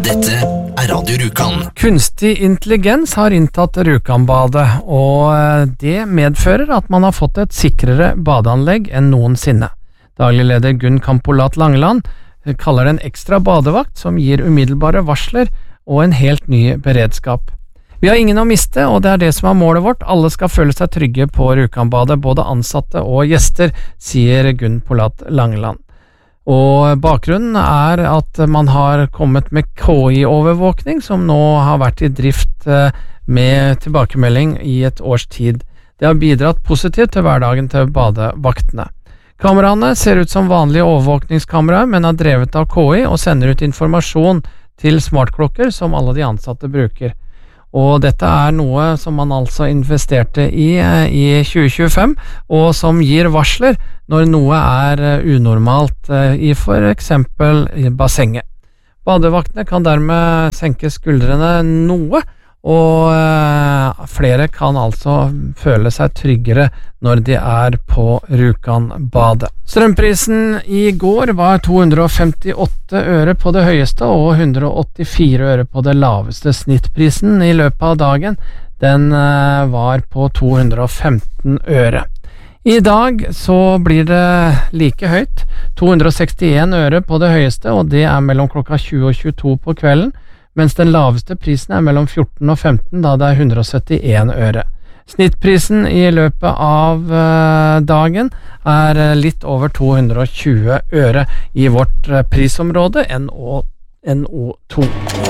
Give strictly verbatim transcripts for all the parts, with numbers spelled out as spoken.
Dette er Radio Rjukan. Kunstig intelligens har inntatt Rjukanbadet, og det medfører at man har fått et sikrere badeanlegg enn noensinne. Daglig leder Gunn Kampolat Langeland kaller det en ekstra badevakt som gir umiddelbare varsler og en helt ny beredskap. Vi har ingen å miste, og det er det som er målet vårt. Alle skal føle seg trygge på Rjukanbadet, både ansatte og gjester, sier Gunn Kampolat Langeland. Og bakgrunnen er at man har kommet med K I-overvåkning, som nå har vært i drift med tilbakemelding i et års tid. Det har bidratt positivt til hverdagen til badevaktene. Kameraene ser ut som vanlige overvåkningskameraer, men er drevet av K I og sender ut informasjon til smartklokker som alle de ansatte bruker. Og dette er noe som man altså investerte i i tjue tjuefem, og som gir varsler når noe er unormalt i for eksempel i bassenget. Badevaktene kan dermed senke skuldrene noe, og flere kan altså føle seg tryggere når de er på Rjukanbadet. Strømprisen i går var to hundre og femtiåtte øre på det høyeste og hundre og åttifire øre på det laveste. Snittprisen i løpet av dagen, den var på to hundre og femten øre. I dag så blir det like høyt, to hundre og sekstien øre på det høyeste, og det er mellom klokka tjue og tjueto på kvelden, mens den laveste prisen er mellom fjorten og femten, da det er hundre og syttien øre. Snittprisen i løpet av uh, dagen er litt over to hundre og tjue øre i vårt uh, prisområde N O to.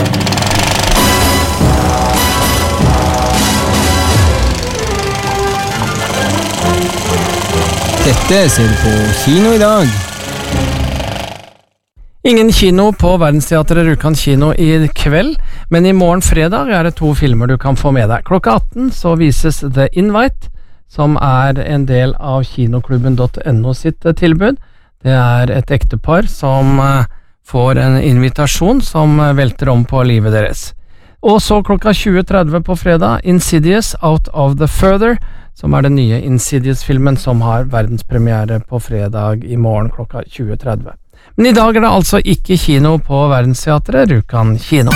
Dette ser du på kino i dag. Ingen kino på Verdensteatret Rjukan kino i kveld, men i morgen fredag er det to filmer du kan få med deg. Klokka atten så vises The Invite, som er en del av kinoklubben punktum no sitt tilbud. Det er et ektepar som får en invitasjon som velter om på livet deres. Og så klokka tjue tretti på fredag, Insidious Out of the Further, som er den nye Insidious-filmen som har verdenspremiere på fredag i morgen klokka tjue tretti. Men i dag er det altså ikke kino på Verdensteatret Rjukan kino.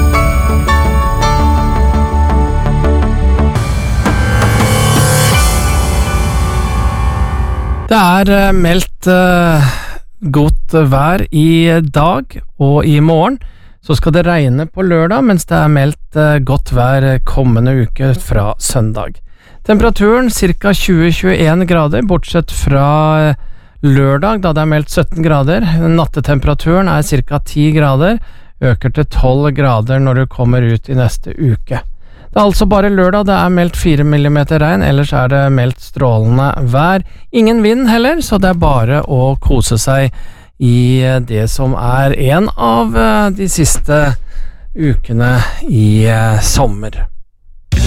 Det er meldt uh, godt vær i dag, og i morgen så skal det regne på lørdag, mens det er meldt uh, godt vær kommende uke fra søndag. Temperaturen ca. tjue til tjueen grader, bortsett fra uh, lørdag, da det er meldt sytten grader. Nattetemperaturen er ca. ti grader, øker til tolv grader når du kommer ut i neste uke. Det er altså bare lørdag det er meldt fire millimeter regn, ellers er det meldt strålende vær. Ingen vind heller, så det er bare å kose seg i det som er en av de siste ukene i sommer.